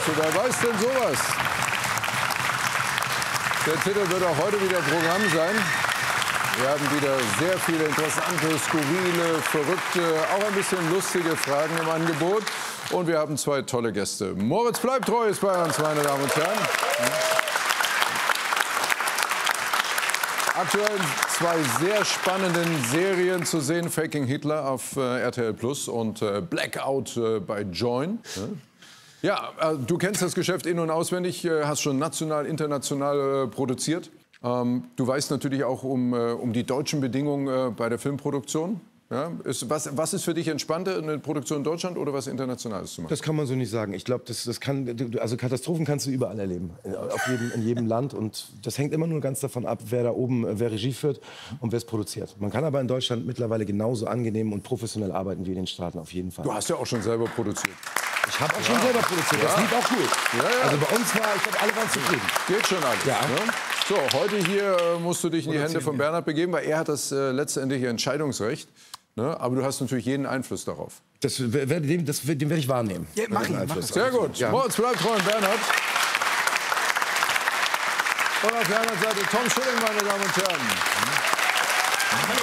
Wer weiß denn sowas? Der Titel wird auch heute wieder Programm sein. Wir haben wieder sehr viele interessante, skurrile, verrückte, auch ein bisschen lustige Fragen im Angebot. Und wir haben zwei tolle Gäste. Moritz bleibt treu ist bei uns, meine Damen und Herren. Aktuell zwei sehr spannenden Serien zu sehen. Faking Hitler auf RTL Plus und Blackout bei Joyn. Ja, du kennst das Geschäft in- und auswendig, hast schon national, international produziert. Du weißt natürlich auch um die deutschen Bedingungen bei der Filmproduktion. Ja, was ist für dich entspannter, eine Produktion in Deutschland oder was Internationales zu machen? Das kann man so nicht sagen. Ich glaube, also Katastrophen kannst du überall erleben, in jedem Land. Und das hängt immer nur ganz davon ab, wer da oben, wer Regie führt und wer es produziert. Man kann aber in Deutschland mittlerweile genauso angenehm und professionell arbeiten wie in den Staaten, auf jeden Fall. Du hast ja auch schon selber produziert. Ich habe auch schon selber produziert, das lief auch gut. Ja, ja. Also bei uns ich glaube, alle waren zufrieden. Geht schon alles. Ja. Ne? So, heute hier musst du dich in die Hände von Bernhard begeben, weil er hat das letztendliche Entscheidungsrecht. Ne? Aber du hast natürlich jeden Einfluss darauf. Den werde ich wahrnehmen. Ja, mach ihn. Sehr gut. Ja. Moritz bleibt treu, Bernhard. Und auf der anderen Seite Tom Schilling, meine Damen und Herren. Hallo.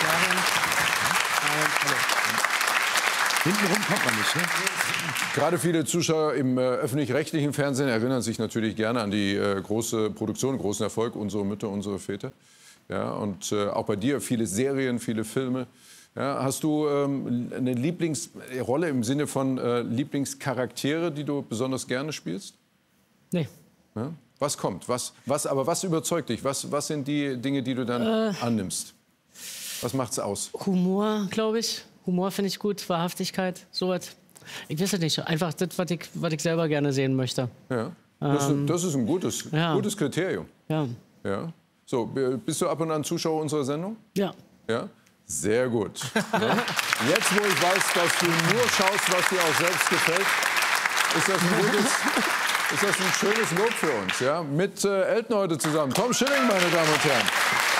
Hallo. Hintenrum kommt man nicht, ne? Gerade viele Zuschauer im öffentlich-rechtlichen Fernsehen erinnern sich natürlich gerne an die große Produktion, großen Erfolg, Unsere Mütter, unsere Väter. Ja, und auch bei dir viele Serien, viele Filme. Ja, hast du eine Lieblingsrolle im Sinne von Lieblingscharaktere, die du besonders gerne spielst? Nee. Ja? Was kommt? Aber was überzeugt dich? Was sind die Dinge, die du dann annimmst? Was macht's aus? Humor, glaube ich. Humor finde ich gut, Wahrhaftigkeit, sowas. Ich weiß es nicht, einfach das, was ich selber gerne sehen möchte. Ja. Das ist ein gutes Kriterium. Ja. Ja. So, bist du ab und an Zuschauer unserer Sendung? Ja. Ja? Sehr gut. Ja? Jetzt, wo ich weiß, dass du nur schaust, was dir auch selbst gefällt, ist das ein schönes Lob für uns. Ja? Mit Elton heute zusammen. Tom Schilling, meine Damen und Herren.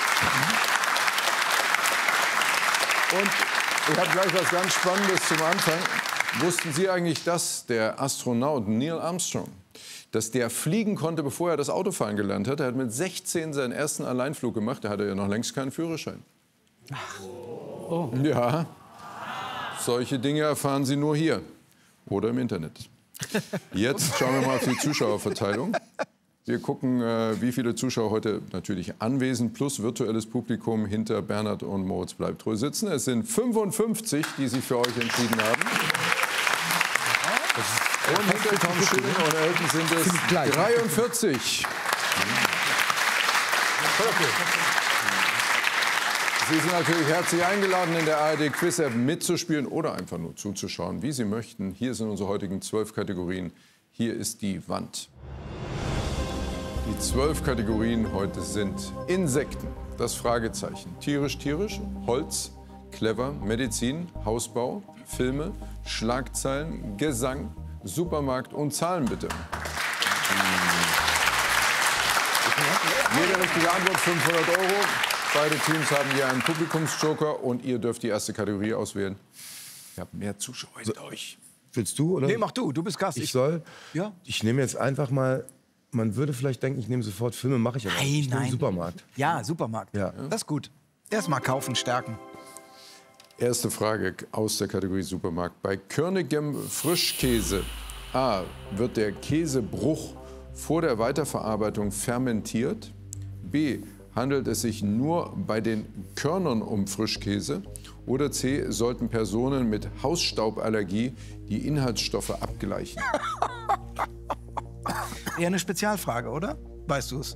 Und ich habe gleich was ganz Spannendes zum Anfang. Wussten Sie eigentlich, dass der Astronaut Neil Armstrong, dass der fliegen konnte, bevor er das Autofahren gelernt hat? Er hat mit 16 seinen ersten Alleinflug gemacht. Da hatte er ja noch längst keinen Führerschein. Oh. Ja, solche Dinge erfahren Sie nur hier oder im Internet. Jetzt schauen wir mal auf die Zuschauerverteilung. Wir gucken, wie viele Zuschauer heute natürlich anwesend plus virtuelles Publikum hinter Bernhard und Moritz bleibt treu sitzen. Es sind 55, die sich für euch entschieden haben. Und hinter Tom Schilling und Elton sind es 43. Sie sind natürlich herzlich eingeladen, in der ARD Quiz-App mitzuspielen oder einfach nur zuzuschauen, wie Sie möchten. Hier sind unsere heutigen 12 Kategorien. Hier ist die Wand. Die 12 Kategorien heute sind Insekten, das Fragezeichen, tierisch, Holz, clever, Medizin, Hausbau, Filme, Schlagzeilen, Gesang, Supermarkt und Zahlen bitte. Jede richtige Antwort 500 €. Beide Teams haben hier einen Publikumsjoker und ihr dürft die erste Kategorie auswählen. Ihr habt mehr Zuschauer hinter euch. Willst du, oder? Nee, mach du. Du bist Gast. Ich soll? Ja. Ich nehme jetzt einfach mal... Man würde vielleicht denken, ich nehme sofort Filme, mache ich aber nicht. Ich nehme Supermarkt. Ja, Supermarkt. Ja. Das ist gut. Erstmal kaufen, stärken. Erste Frage aus der Kategorie Supermarkt. Bei körnigem Frischkäse A. Wird der Käsebruch vor der Weiterverarbeitung fermentiert? B. Handelt es sich nur bei den Körnern um Frischkäse? Oder C. Sollten Personen mit Hausstauballergie die Inhaltsstoffe abgleichen? Eher eine Spezialfrage, oder? Weißt du es?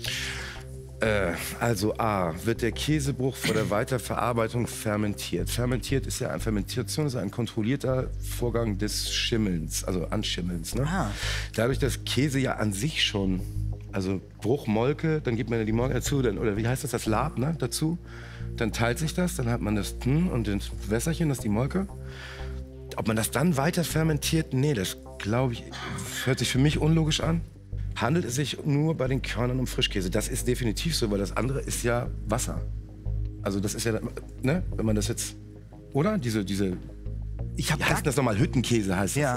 Also A. Wird der Käsebruch vor der Weiterverarbeitung fermentiert? Fermentation ist ein kontrollierter Vorgang des Schimmelns, also Anschimmelns. Ne? Ah. Dadurch, dass Käse ja an sich schon, also Bruch, Molke, dann gibt man ja die Molke dazu, oder wie heißt das Lab, ne, dazu. Dann teilt sich das, dann hat man das und das Wässerchen, das ist die Molke. Ob man das dann weiter fermentiert? Nee, das glaube ich, hört sich für mich unlogisch an. Handelt es sich nur bei den Körnern um Frischkäse? Das ist definitiv so, weil das andere ist ja Wasser. Also das ist ja, ne, wenn man das jetzt, oder? Diese Ich habe wie heißt das nochmal? Hüttenkäse heißt Ja. das.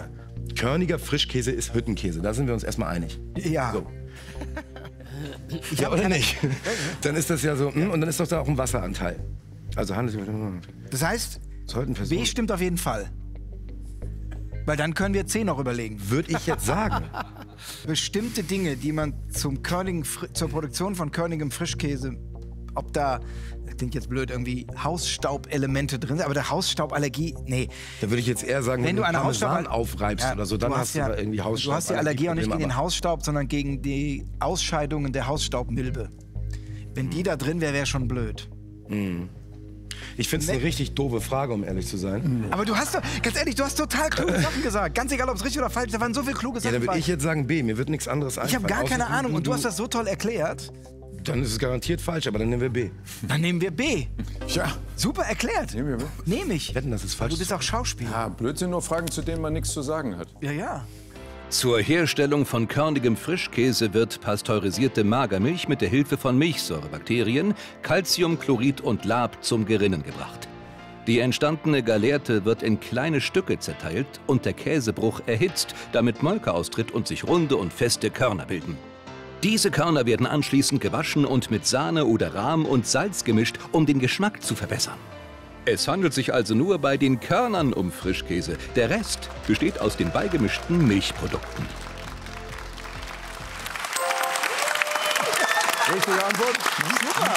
Körniger Frischkäse ist Hüttenkäse. Da sind wir uns erstmal einig. Ja. So. Ja, oder nicht? Dann ist das ja so, und dann ist doch da auch ein Wasseranteil. Also handelt Das heißt, sollten B Personen. stimmt auf jeden Fall. Weil dann können wir C noch überlegen. Würde ich jetzt sagen. Bestimmte Dinge, die man zur Produktion von körnigem Frischkäse, ob da, das klingt jetzt blöd, irgendwie Hausstaubelemente drin sind, aber der Hausstauballergie, nee. Da würde ich jetzt eher sagen, Wenn du eine Parmesan Hausstaub aufreibst Ja, oder so, dann hast du da irgendwie Hausstaub. Du hast die Allergie auch nicht gegen den aber- Hausstaub, sondern gegen die Ausscheidungen der Hausstaubmilbe. Wenn die da drin wäre, wäre schon blöd. Ich finde es eine richtig doofe Frage, um ehrlich zu sein. Aber du hast doch, ganz ehrlich, du hast total kluge Sachen gesagt. Ganz egal, ob es richtig oder falsch ist, da waren so viele kluge Ja, Sachen dann würde bei. ich jetzt sagen B. Mir wird nichts anderes einfallen. Ich habe gar außer keine Ahnung und du hast das so toll erklärt. Dann ist es garantiert falsch, aber dann nehmen wir B. Dann nehmen wir B. Tja, Super erklärt. nehmen wir B. Nehme ich. Wetten, das ist falsch. Du bist auch Schauspieler. Ja, Blödsinn, nur Fragen, zu denen man nichts zu sagen hat. Ja, ja. Zur Herstellung von körnigem Frischkäse wird pasteurisierte Magermilch mit der Hilfe von Milchsäurebakterien, Calciumchlorid und Lab zum Gerinnen gebracht. Die entstandene Gallerte wird in kleine Stücke zerteilt und der Käsebruch erhitzt, damit Molke austritt und sich runde und feste Körner bilden. Diese Körner werden anschließend gewaschen und mit Sahne oder Rahm und Salz gemischt, um den Geschmack zu verbessern. Es handelt sich also nur bei den Körnern um Frischkäse. Der Rest besteht aus den beigemischten Milchprodukten. Richtige Antwort?